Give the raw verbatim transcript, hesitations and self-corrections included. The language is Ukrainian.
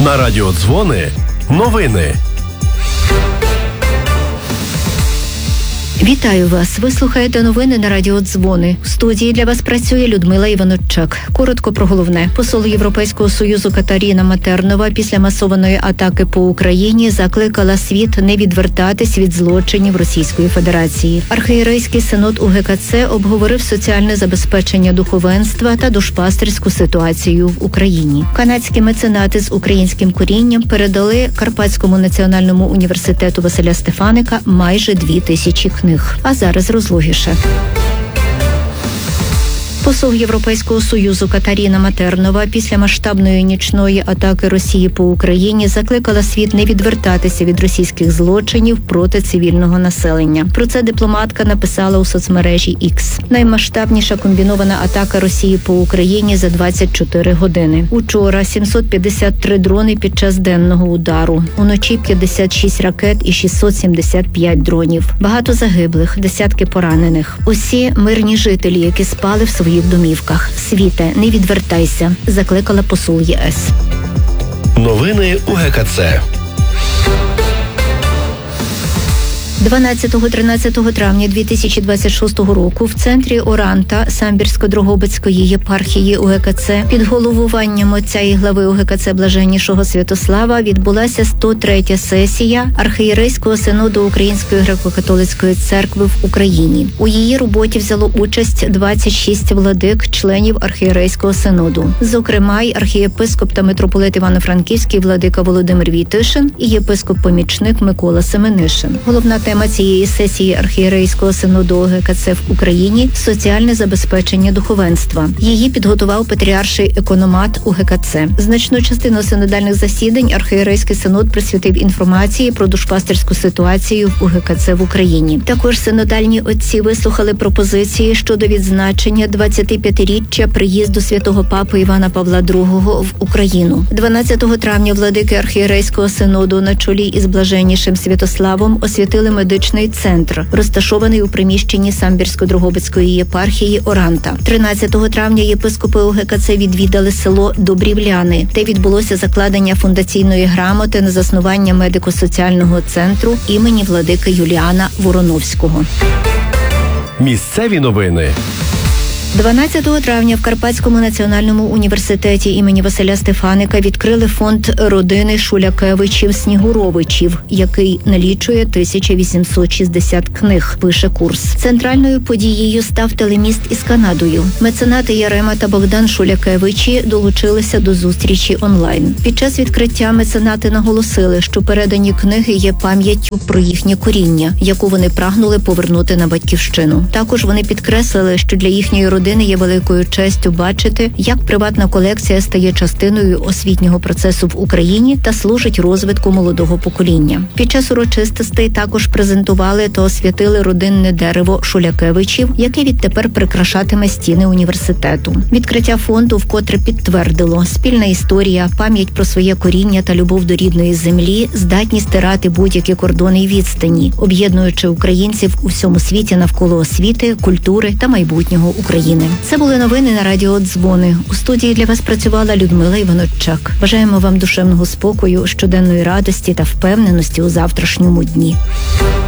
На радіо Дзвони новини. Вітаю вас. Ви слухаєте новини на радіо Дзвони. В студії для вас працює Людмила Іваноччак. Коротко про головне. Посол Європейського Союзу Катерина Матернова після масованої атаки по Україні закликала світ не відвертатись від злочинів Російської Федерації. Архієрейський синод У Ге Ка Це обговорив соціальне забезпечення духовенства та душпастерську ситуацію в Україні. Канадські меценати з українським корінням передали Карпатському національному університету Василя Стефаника майже дві тисячі книг. А зараз розлогіше. Посол Європейського Союзу Катерина Матернова після масштабної нічної атаки Росії по Україні закликала світ не відвертатися від російських злочинів проти цивільного населення. Про це дипломатка написала у соцмережі Ікс. Наймасштабніша комбінована атака Росії по Україні за двадцять чотири години. Учора сімсот п'ятдесят три дрони під час денного удару. Уночі п'ятдесят шість ракет і шістсот сімдесят п'ять дронів. Багато загиблих, десятки поранених. Усі мирні жителі, які спали в своїх в домівках. Світе, не відвертайся, закликала посол Є Ес. Новини У Ге Ка Це. дванадцятого-тринадцятого травня дві тисячі двадцять шостого року в центрі Оранта Самбірсько-Дрогобицької єпархії У Ге Ка Це під головуванням отця і глави У Ге Ка Це Блаженнішого Святослава відбулася сто третя сесія Архієрейського синоду Української греко-католицької церкви в Україні. У її роботі взяло участь двадцять шість владик, членів Архієрейського синоду. Зокрема, й архієпископ та митрополит Івано-Франківський владика Володимир Війтишин і єпископ-помічник Микола Семенишин. Головна тема Тема цієї сесії Архієрейського синоду У Ге Ка Це в Україні – соціальне забезпечення духовенства. Її підготував патріарший економат У Ге Ка Це. Значну частину синодальних засідань Архієрейський синод присвятив інформації про душпастерську ситуацію в У Ге Ка Це в Україні. Також синодальні отці вислухали пропозиції щодо відзначення двадцятип'ятиріччя приїзду святого папи Івана Павла другого в Україну. дванадцятого травня владики Архієрейського синоду на чолі із Блаженнішим Святославом освятили медичний центр, розташований у приміщенні Самбірсько-Дрогобицької єпархії Оранта. тринадцятого травня єпископи У Ге Ка Це відвідали село Добрівляни, де відбулося закладення фундаційної грамоти на заснування медико-соціального центру імені владики Юліана Вороновського. Місцеві новини. дванадцятого травня в Карпатському національному університеті імені Василя Стефаника відкрили фонд родини Шулякевичів-Снігуровичів, який налічує тисяча вісімсот шістдесят книг, пише Курс. Центральною подією став телеміст із Канадою. Меценати Ярема та Богдан Шулякевичі долучилися до зустрічі онлайн. Під час відкриття меценати наголосили, що передані книги є пам'яттю про їхнє коріння, яку вони прагнули повернути на батьківщину. Також вони підкреслили, що для їхньої родини є великою честю бачити, як приватна колекція стає частиною освітнього процесу в Україні та служить розвитку молодого покоління. Під час урочистостей також презентували та освятили родинне дерево Шулякевичів, яке відтепер прикрашатиме стіни університету. Відкриття фонду вкотре підтвердило: спільна історія, пам'ять про своє коріння та любов до рідної землі здатні стирати будь-які кордони й відстані, об'єднуючи українців у всьому світі навколо освіти, культури та майбутнього України. Це були новини на радіо Дзвони. У студії для вас працювала Людмила Іваноччак. Бажаємо вам душевного спокою, щоденної радості та впевненості у завтрашньому дні.